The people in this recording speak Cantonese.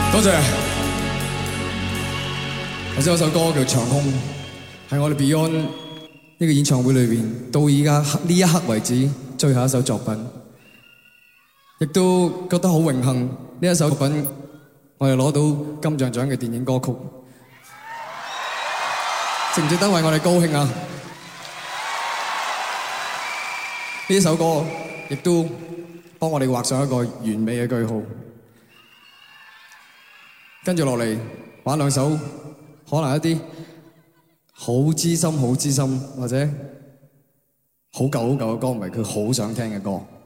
多謝。頭先有首歌叫《長空》，係我哋 Beyond 呢個演唱會裏邊到而家呢一刻為止最後一首作品，亦都覺得好榮幸呢一首作品我哋攞到金像獎嘅電影歌曲，值唔值得為我哋高興啊？呢首歌亦都幫我哋畫上一個完美嘅句號。跟住落嚟玩兩首可能一啲好資深或者好舊嘅歌，唔係佢好想聽嘅歌。